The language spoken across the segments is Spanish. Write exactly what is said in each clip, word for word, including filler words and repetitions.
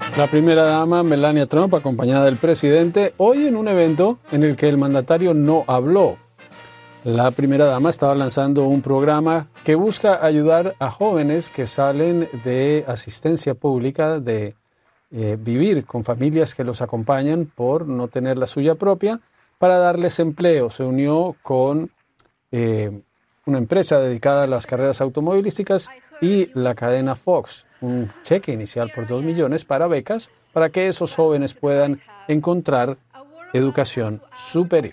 La primera dama, Melania Trump, acompañada del presidente, hoy en un evento en el que el mandatario no habló. La primera dama estaba lanzando un programa que busca ayudar a jóvenes que salen de asistencia pública, de eh, vivir con familias que los acompañan por no tener la suya propia, para darles empleo. Se unió con eh, una empresa dedicada a las carreras automovilísticas y la cadena Fox, un cheque inicial por dos millones para becas para que esos jóvenes puedan encontrar educación superior.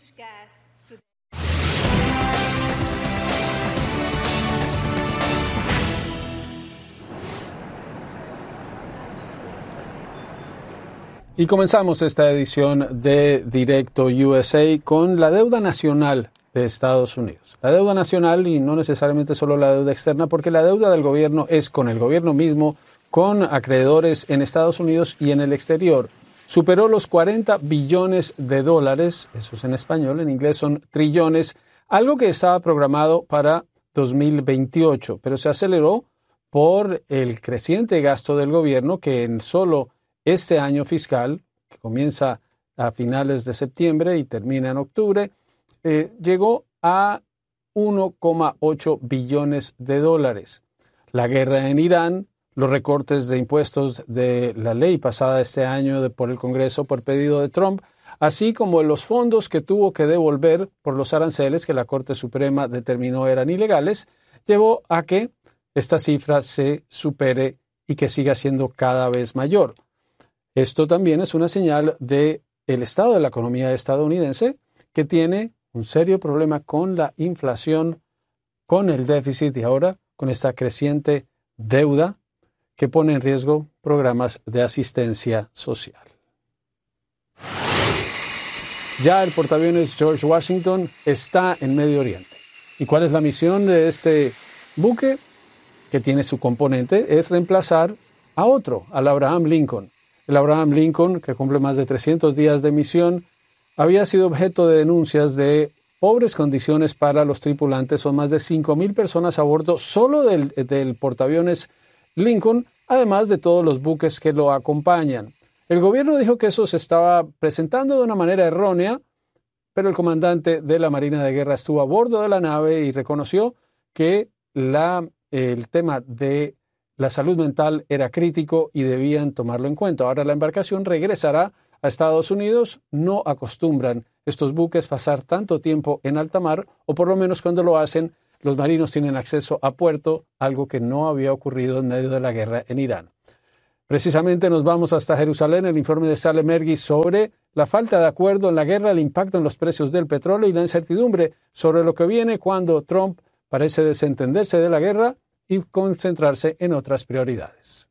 Y comenzamos esta edición de Directo U S A con la deuda nacional de Estados Unidos. La deuda nacional, y no necesariamente solo la deuda externa, porque la deuda del gobierno es con el gobierno mismo, con acreedores en Estados Unidos y en el exterior. Superó los cuarenta billones de dólares, eso es en español, en inglés son trillones, algo que estaba programado para dos mil veintiocho, pero se aceleró por el creciente gasto del gobierno que en solo este año fiscal, que comienza a finales de septiembre y termina en octubre, eh, llegó a uno coma ocho billones de dólares. La guerra en Irán, los recortes de impuestos de la ley pasada este año de, por el Congreso por pedido de Trump, así como los fondos que tuvo que devolver por los aranceles que la Corte Suprema determinó eran ilegales, llevó a que esta cifra se supere y que siga siendo cada vez mayor. Esto también es una señal del estado de la economía estadounidense, que tiene un serio problema con la inflación, con el déficit y ahora con esta creciente deuda que pone en riesgo programas de asistencia social. Ya el portaaviones George Washington está en Medio Oriente. ¿Y cuál es la misión de este buque? Que tiene su componente, es reemplazar a otro, al Abraham Lincoln. El Abraham Lincoln, que cumple más de trescientos días de misión, había sido objeto de denuncias de pobres condiciones para los tripulantes. Son más de cinco mil personas a bordo solo del, del portaaviones Lincoln, además de todos los buques que lo acompañan. El gobierno dijo que eso se estaba presentando de una manera errónea, pero el comandante de la Marina de Guerra estuvo a bordo de la nave y reconoció que la, el tema de la salud mental era crítico y debían tomarlo en cuenta. Ahora la embarcación regresará a Estados Unidos. No acostumbran estos buques pasar tanto tiempo en alta mar, o por lo menos cuando lo hacen, los marinos tienen acceso a puerto, algo que no había ocurrido en medio de la guerra en Irán. Precisamente nos vamos hasta Jerusalén, el informe de Salem Ergui sobre la falta de acuerdo en la guerra, el impacto en los precios del petróleo y la incertidumbre sobre lo que viene cuando Trump parece desentenderse de la guerra y concentrarse en otras prioridades.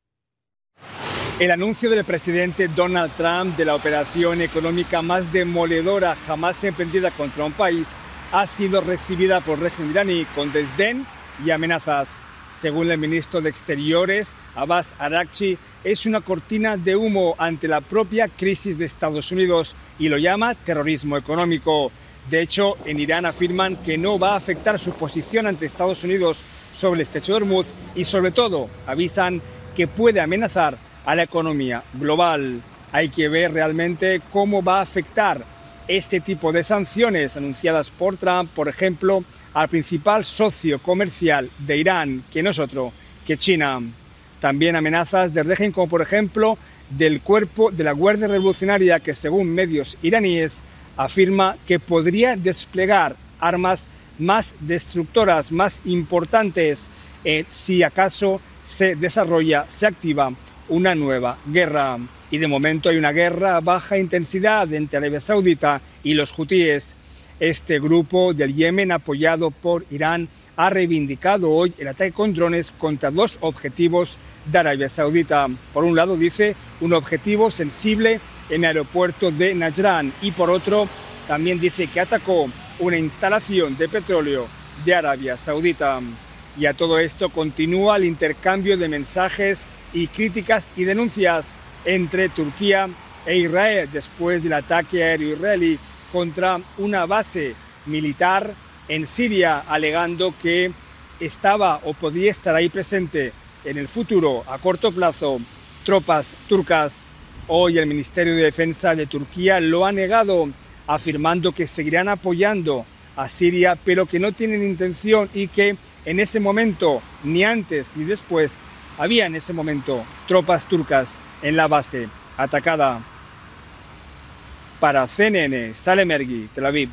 El anuncio del presidente Donald Trump de la operación económica más demoledora jamás emprendida contra un país ha sido recibida por el régimen iraní con desdén y amenazas. Según el ministro de Exteriores, Abbas Araghchi, es una cortina de humo ante la propia crisis de Estados Unidos y lo llama terrorismo económico. De hecho, en Irán afirman que no va a afectar su posición ante Estados Unidos sobre el estrecho de Hormuz y, sobre todo, avisan que puede amenazar a la economía global. Hay que ver realmente cómo va a afectar este tipo de sanciones anunciadas por Trump, por ejemplo, al principal socio comercial de Irán, que no es otro que China. También amenazas del régimen, como por ejemplo del cuerpo de la Guardia Revolucionaria, que según medios iraníes afirma que podría desplegar armas más destructoras, más importantes, eh, si acaso se desarrolla, se activa una nueva guerra. Y de momento hay una guerra a baja intensidad entre Arabia Saudita y los hutíes. Este grupo del Yemen, apoyado por Irán, ha reivindicado hoy el ataque con drones contra dos objetivos de Arabia Saudita. Por un lado, dice, un objetivo sensible en el aeropuerto de Najran, y por otro, también dice que atacó una instalación de petróleo de Arabia Saudita. Y a todo esto continúa el intercambio de mensajes y críticas y denuncias entre Turquía e Israel después del ataque aéreo israelí contra una base militar en Siria, alegando que estaba o podía estar ahí presente en el futuro, a corto plazo, tropas turcas. Hoy el Ministerio de Defensa de Turquía lo ha negado, afirmando que seguirán apoyando a Siria, pero que no tienen intención y que en ese momento, ni antes ni después, había en ese momento tropas turcas en la base atacada. Para C N N, Salem Ergui, Tel Aviv.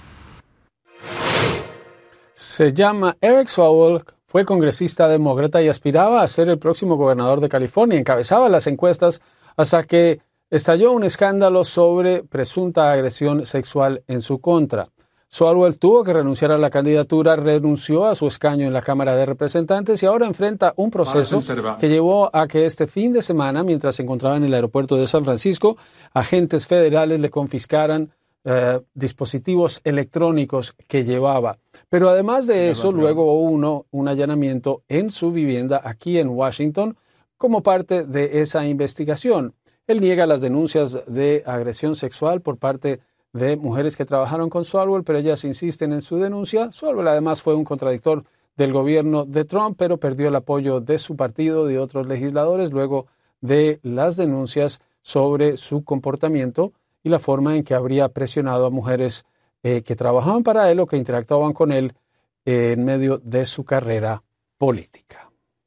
Se llama Eric Swalwell, fue congresista demócrata y aspiraba a ser el próximo gobernador de California. Encabezaba las encuestas hasta que estalló un escándalo sobre presunta agresión sexual en su contra. Swalwell tuvo que renunciar a la candidatura, renunció a su escaño en la Cámara de Representantes y ahora enfrenta un proceso que llevó a que este fin de semana, mientras se encontraba en el aeropuerto de San Francisco, agentes federales le confiscaran eh, dispositivos electrónicos que llevaba. Pero además de eso, luego hubo uno, un allanamiento en su vivienda aquí en Washington como parte de esa investigación. Él niega las denuncias de agresión sexual por parte de mujeres que trabajaron con Swalwell, pero ellas insisten en su denuncia. Swalwell además fue un contradictor del gobierno de Trump, pero perdió el apoyo de su partido y de otros legisladores luego de las denuncias sobre su comportamiento y la forma en que habría presionado a mujeres eh, que trabajaban para él o que interactuaban con él eh, en medio de su carrera política.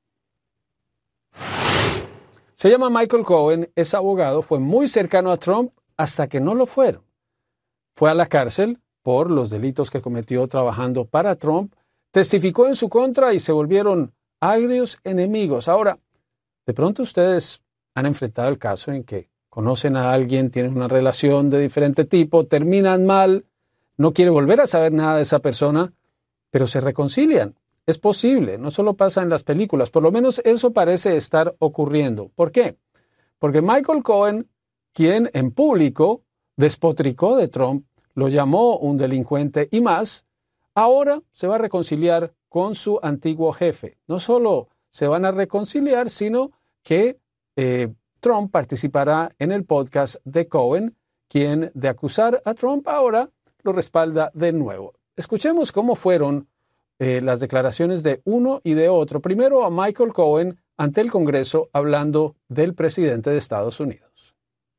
Se llama Michael Cohen, es abogado, fue muy cercano a Trump hasta que no lo fueron. Fue a la cárcel por los delitos que cometió trabajando para Trump, testificó en su contra y se volvieron agrios enemigos. Ahora, de pronto ustedes han enfrentado el caso en que conocen a alguien, tienen una relación de diferente tipo, terminan mal, no quiere volver a saber nada de esa persona, pero se reconcilian. Es posible, no solo pasa en las películas, por lo menos eso parece estar ocurriendo. ¿Por qué? Porque Michael Cohen, quien en público despotricó de Trump, lo llamó un delincuente y más, ahora se va a reconciliar con su antiguo jefe. No solo se van a reconciliar, sino que eh, Trump participará en el podcast de Cohen, quien de acusar a Trump ahora lo respalda de nuevo. Escuchemos cómo fueron eh, las declaraciones de uno y de otro. Primero a Michael Cohen ante el Congreso hablando del presidente de Estados Unidos.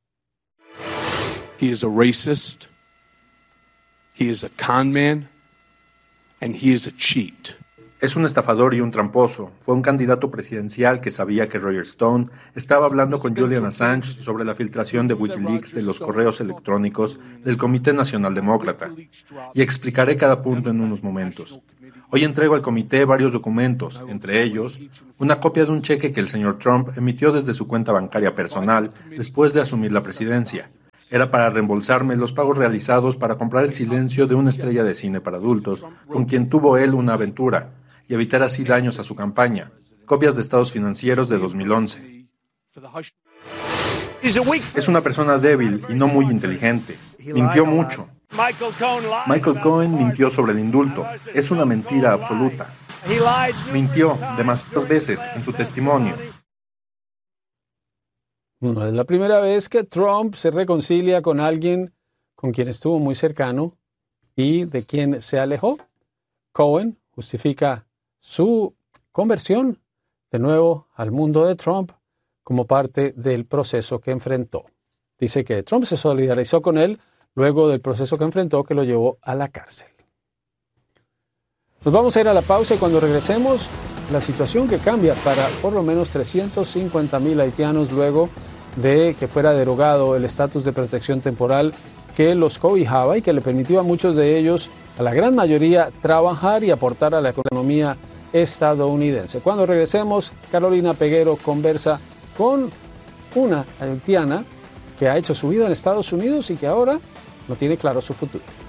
He is a racist, he is a con man, and he is a cheat. Es un estafador y un tramposo. Fue un candidato presidencial que sabía que Roger Stone estaba hablando con Julian Assange sobre la filtración de Wikileaks de los correos electrónicos del Comité Nacional Demócrata. Y explicaré cada punto en unos momentos. Hoy entrego al comité varios documentos, entre ellos, una copia de un cheque que el señor Trump emitió desde su cuenta bancaria personal después de asumir la presidencia. Era para reembolsarme los pagos realizados para comprar el silencio de una estrella de cine para adultos, con quien tuvo él una aventura, y evitar así daños a su campaña. Copias de estados financieros de dos mil once. Es una persona débil y no muy inteligente. Mintió mucho. Michael Cohen mintió sobre el indulto. Es una mentira absoluta. Mintió demasiadas veces en su testimonio. No es la primera vez que Trump se reconcilia con alguien con quien estuvo muy cercano y de quien se alejó. Cohen justifica su conversión de nuevo al mundo de Trump como parte del proceso que enfrentó. Dice que Trump se solidarizó con él luego del proceso que enfrentó que lo llevó a la cárcel. Nos vamos a ir a la pausa y cuando regresemos, la situación que cambia para por lo menos trescientos cincuenta mil haitianos luego de que fuera derogado el estatus de protección temporal que los cobijaba y que le permitió a muchos de ellos, a la gran mayoría, trabajar y aportar a la economía estadounidense. Cuando regresemos, Carolina Peguero conversa con una haitiana que ha hecho su vida en Estados Unidos y que ahora no tiene claro su futuro.